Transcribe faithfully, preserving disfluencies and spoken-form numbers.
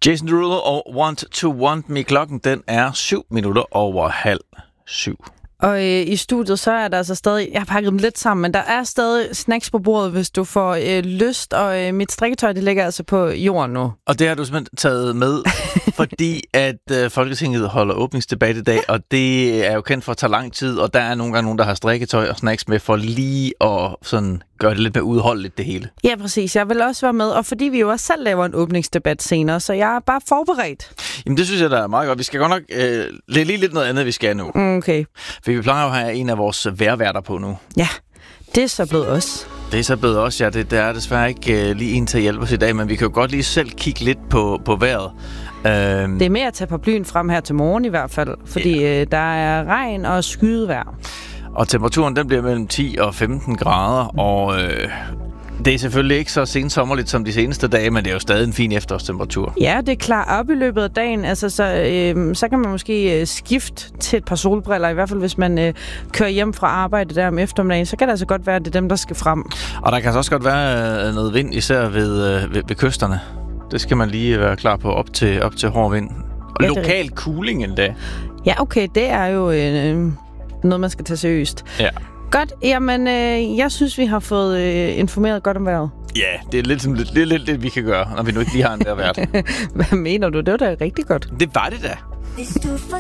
Jason Derulo og Want to Want Me. Klokken den er syv minutter over halv syv. Og øh, i studiet, så er der altså stadig, jeg har pakket dem lidt sammen, men der er stadig snacks på bordet, hvis du får øh, lyst, og øh, mit strikketøj, det ligger altså på jorden nu. Og det har du simpelthen taget med, fordi at øh, Folketinget holder åbningsdebat i dag, og det er jo kendt for at tage lang tid, og der er nogle gange nogen, der har strikketøj og snacks med for lige at sådan gøre det lidt mere udholdeligt det hele. Ja, præcis. Jeg vil også være med, og fordi vi jo også selv laver en åbningsdebat senere, så jeg er bare forberedt. Jamen det synes jeg, der er meget godt. Vi skal godt nok øh, lidt lige lidt noget andet, vi skal nu. Okay. For vi plejer jo at have en af vores vejrværter på nu. Ja, det er så blevet os. Det er så blevet også, ja. Det, der er desværre ikke øh, lige en til at hjælpe os i dag, men vi kan jo godt lige selv kigge lidt på, på vejret. Øhm, det er mere at tage paraplyen frem her til morgen i hvert fald, fordi yeah. øh, der er regn og skydevejr. Og temperaturen den bliver mellem ti og femten grader, og øh, det er selvfølgelig ikke så sensommerligt som de seneste dage, men det er jo stadig en fin efterårstemperatur. Ja, det er klar op i løbet af dagen. Altså, så, øh, så kan man måske øh, skifte til et par solbriller, i hvert fald hvis man øh, kører hjem fra arbejde der om eftermiddagen, så kan det altså godt være, at det er dem, der skal frem. Og der kan altså også godt være øh, noget vind, især ved, øh, ved, ved kysterne. Det skal man lige være klar på op til, op til hård vind. Og ja, lokal cooling endda. Ja, okay, det er jo øh, noget, man skal tage seriøst. Ja. Godt, jamen øh, jeg synes, vi har fået øh, informeret godt om vejret. Ja, det er lidt, lidt, lidt, lidt det, vi kan gøre, når vi nu ikke lige har en vejrvært. Hvad mener du? Det var da rigtig godt. Det var det da.